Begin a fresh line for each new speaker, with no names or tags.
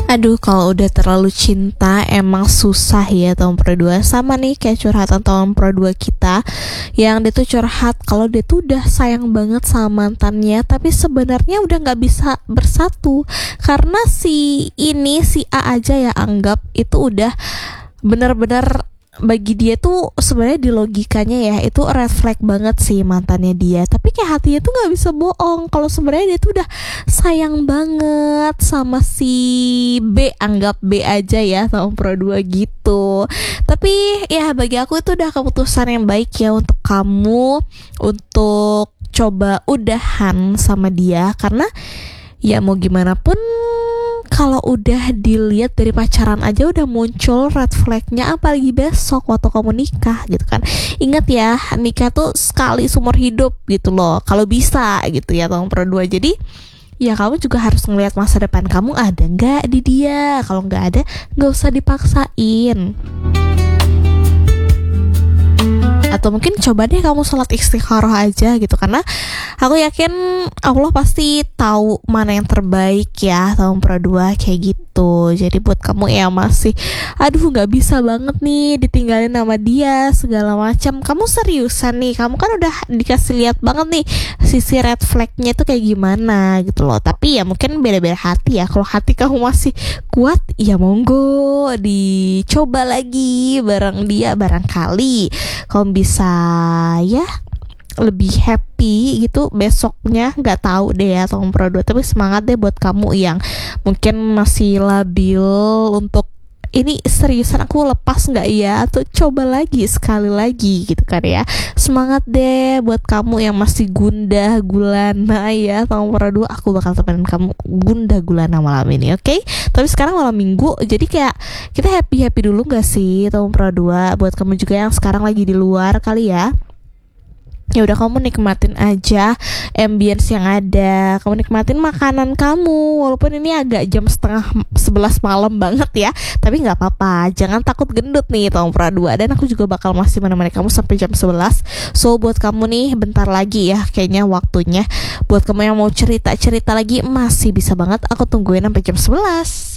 Aduh, kalau udah terlalu cinta emang susah ya tahun pro 2. Sama nih kayak curhatan tahun pro 2 kita, yang dia tuh curhat kalau dia tuh udah sayang banget sama mantannya, tapi sebenarnya udah nggak bisa bersatu karena si A aja ya anggap itu udah benar-benar, bagi dia tuh sebenarnya di logikanya ya itu red flag banget sih mantannya dia, tapi kayak hatinya tuh nggak bisa bohong kalau sebenarnya dia tuh udah sayang banget sama si B, anggap B aja ya tahun pro 2 gitu. Tapi ya bagi aku itu udah keputusan yang baik ya untuk kamu untuk coba udahan sama dia, karena ya mau gimana pun kalau udah dilihat dari pacaran aja udah muncul red flagnya, apalagi besok waktu kamu nikah gitu kan. Ingat ya, nikah tuh sekali seumur hidup gitu loh, kalau bisa gitu ya tahun pro 2. Jadi ya kamu juga harus ngelihat masa depan kamu ada nggak di dia. Kalau nggak ada, nggak usah dipaksain. Atau mungkin coba deh kamu sholat istikharah aja gitu, karena aku yakin Allah pasti tahu mana yang terbaik ya tahun pro 2 kayak gitu. Jadi buat kamu yang masih aduh nggak bisa banget nih ditinggalin sama dia segala macam, kamu seriusan nih, kamu kan udah dikasih lihat banget nih sisi red flagnya itu kayak gimana gitu loh. Tapi ya mungkin beda-beda hati ya, kalau hati kamu masih kuat ya monggo dicoba lagi bareng dia, barangkali kamu bisa ya lebih happy gitu besoknya. Nggak tahu deh ya tahun pro 2, tapi semangat deh buat kamu yang mungkin masih labil untuk ini seriusan aku lepas nggak ya, atau coba lagi sekali lagi gitu kan ya. Semangat deh buat kamu yang masih gundah gulana ya tahun pro 2, aku bakal temenin kamu gundah gulana malam ini, oke? Tapi sekarang malam minggu, jadi kayak kita happy dulu nggak sih tahun pro 2. Buat kamu juga yang sekarang lagi di luar kali ya, ya udah kamu nikmatin aja ambience yang ada, kamu nikmatin makanan kamu, walaupun ini agak jam setengah 11 malam banget ya, tapi nggak apa-apa, jangan takut gendut nih tahun pro 2. Dan aku juga bakal masih menemani kamu sampai jam 11. So buat kamu nih bentar lagi ya kayaknya waktunya, buat kamu yang mau cerita lagi masih bisa banget, aku tungguin sampai jam 11.